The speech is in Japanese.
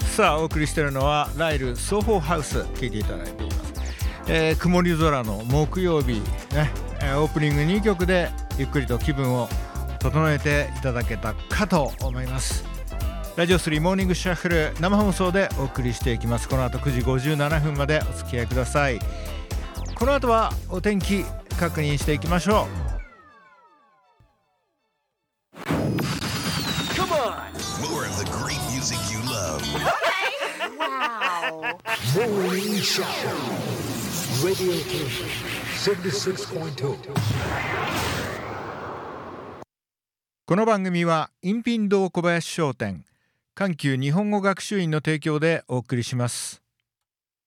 さあお送りしているのはライルソホーハウス、聞いていただいています。曇り空の木曜日、ね、オープニング2曲でゆっくりと気分を整えていただけたかと思います。ラジオ3モーニングシャッフル、生放送でお送りしていきます。この後9時57分までお付き合いください。この後はお天気確認していきましょう。 More of the great music you love. Wow. Morning Show. Radio Station 76.2. この番組はインピン堂小林商店、環球日本語学習院の提供でお送りします。